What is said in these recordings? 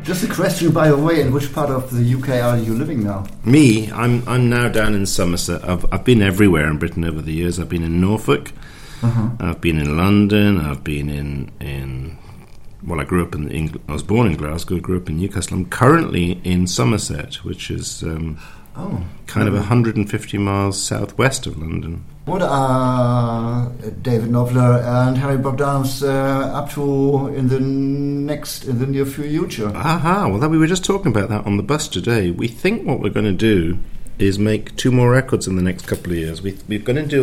Just a question, by the way, in which part of the UK are you living now? Me, I'm now down in Somerset. I've been everywhere in Britain over the years. I've been in Norfolk, I've been in London, I've been in well, I grew up in England. I was born in Glasgow, grew up in Newcastle. I'm currently in Somerset, which is kind of 150 miles southwest of London. What are David Knopfler and Harry Bogdanov up to in the near future? Well, we were just talking about that on the bus today. We think what we're going to do is make 2 more records in the next couple of years. We think we're going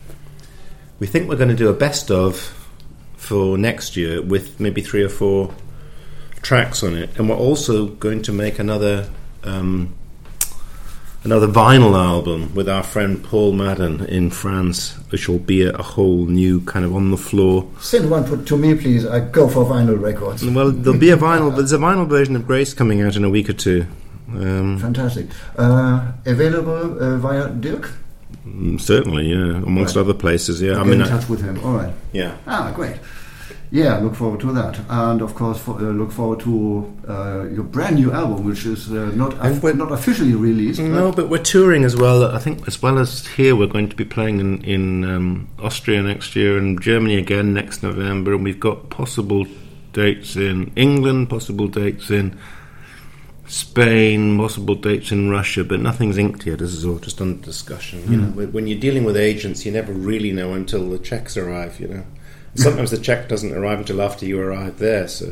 to do a best of for next year with maybe 3 or 4 tracks on it, and we're also going to make another vinyl album with our friend Paul Madden in France, which will be a whole new kind of on the floor. Send one to me, please. I go for vinyl records. Well, there'll be a vinyl, but there's a vinyl version of Grace coming out in a week or 2. Fantastic. Available via Dirk? Certainly, yeah. Amongst other places, yeah. Get in touch with him. All right. Yeah. Great. Yeah, look forward to that, and of course, look forward to your brand new album, which is not officially released. No, but we're touring as well. I think as well as here, we're going to be playing in Austria next year and Germany again next November, and we've got possible dates in England, possible dates in Spain, possible dates in Russia, but nothing's inked yet. This is all just under discussion. You know, when you're dealing with agents, you never really know until the checks arrive. You know. Sometimes the check doesn't arrive until after you arrive there, so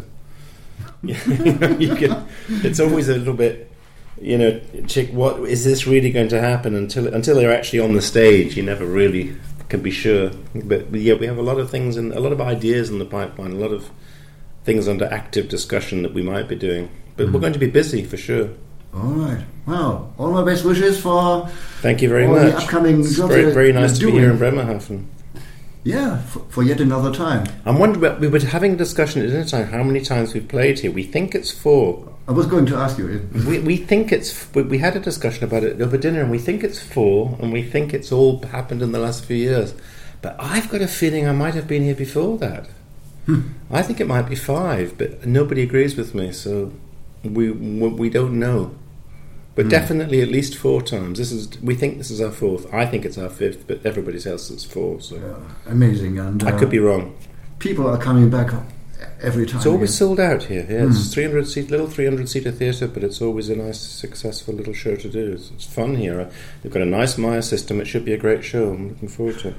it's always a little bit, check what is this really going to happen until they're actually on the stage. You never really can be sure. But yeah, we have a lot of things and a lot of ideas in the pipeline, a lot of things under active discussion that we might be doing. But we're going to be busy for sure. All right. Well, all my best wishes for. Thank you very much. The upcoming jobs. Very, very nice to be here in Bremerhaven. Yeah, for yet another time. I'm wondering, we were having a discussion at dinner time how many times we've played here. We think it's 4. I was going to ask you. We think it's... We had a discussion about it over dinner, and we think it's 4, and we think it's all happened in the last few years. But I've got a feeling I might have been here before that. I think it might be 5, but nobody agrees with me, so we don't know. But definitely at least 4 times. We think this is our 4th. I think it's our 5th, but everybody else is 4. So amazing, and I could be wrong. People are coming back every time. It's always sold out here. Yeah, it's 300-seater theatre, but it's always a nice, successful little show to do. It's fun here. They've got a nice Maya system. It should be a great show. I'm looking forward to it.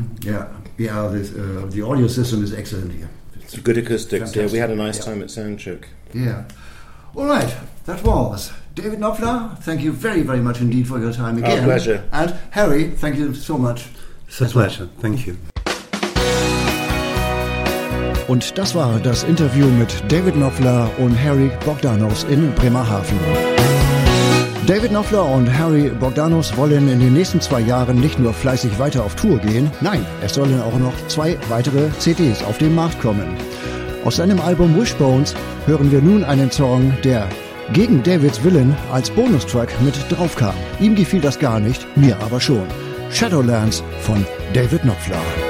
The audio system is excellent here. It's good acoustics. Yeah, we had a nice time at Soundcheck. Yeah. All right, that was David Knopfler. Thank you very, very much indeed for your time again. Our pleasure. And Harry, thank you so much. It's a pleasure. Thank you. Und das war das Interview mit David Knopfler und Harry Bogdanov in Bremerhaven. David Knopfler und Harry Bogdanov wollen in den nächsten 2 Jahren nicht nur fleißig weiter auf Tour gehen, nein, es sollen auch noch 2 weitere CDs auf den Markt kommen. Aus seinem Album Wishbones hören wir nun einen Song, der gegen Davids Willen als Bonustrack mit draufkam. Ihm gefiel das gar nicht, mir aber schon. Shadowlands von David Knopfler.